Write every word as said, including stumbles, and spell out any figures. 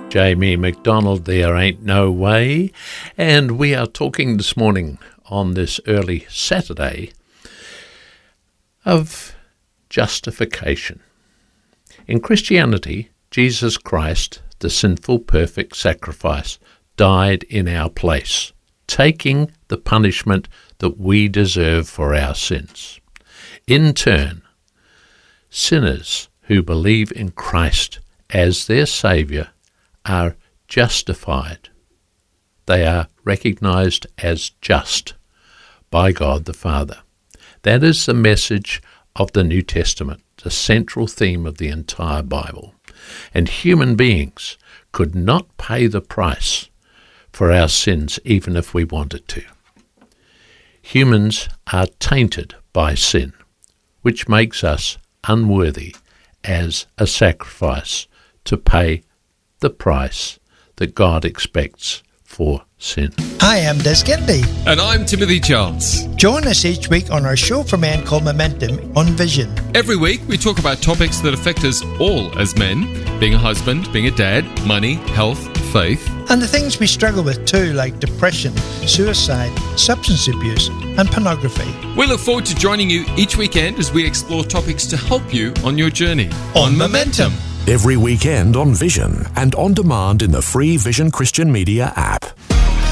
Jamie McDonald, There Ain't No Way, and we are talking this morning on this early Saturday of justification. In Christianity, Jesus Christ, the sinful perfect sacrifice, died in our place, taking the punishment that we deserve for our sins. In turn, sinners who believe in Christ as their Saviour are justified. They are recognised as just by God the Father. That is the message of the New Testament, the central theme of the entire Bible. And human beings could not pay the price for our sins even if we wanted to. Humans are tainted by sin, which makes us unworthy as a sacrifice to pay the price that God expects for sin. Hi, I'm Des Kennedy. And I'm Timothy Charles. Join us each week on our show for men called Momentum on Vision. Every week we talk about topics that affect us all as men, being a husband, being a dad, money, health, faith. And the things we struggle with too, like depression, suicide, substance abuse and pornography. We look forward to joining you each weekend as we explore topics to help you on your journey. On Momentum. Every weekend on Vision and on demand in the free Vision Christian Media app.